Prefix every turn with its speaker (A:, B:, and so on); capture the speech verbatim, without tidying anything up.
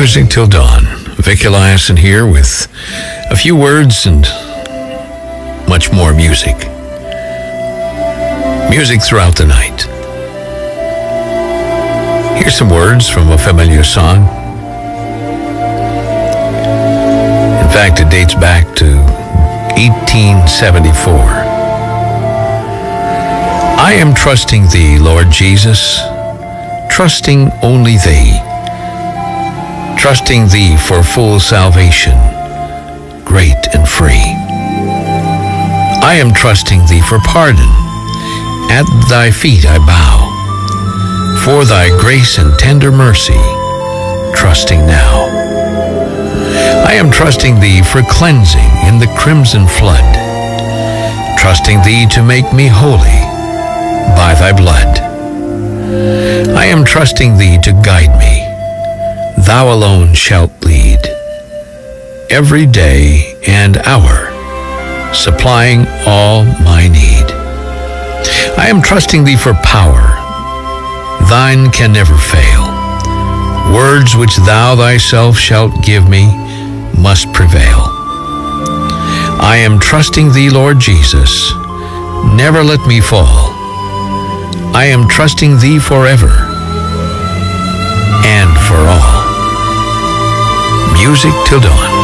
A: Music Till Dawn. Vic Eliason here with a few words and much more music. Music throughout the night. Here's some words from a familiar song. In fact, it dates back to eighteen seventy-four. I am trusting Thee, Lord Jesus, trusting only Thee. Trusting Thee for full salvation, great and free. I am trusting Thee for pardon. At Thy feet I bow. For Thy grace and tender mercy, trusting now. I am trusting Thee for cleansing in the crimson flood. Trusting Thee to make me holy by Thy blood. I am trusting Thee to guide me. Thou alone shalt lead, every day and hour, supplying all my need. I am trusting Thee for power. Thine can never fail. Words which Thou Thyself shalt give me must prevail. I am trusting Thee, Lord Jesus, never let me fall. I am trusting Thee forever and for all. Music Till Dawn.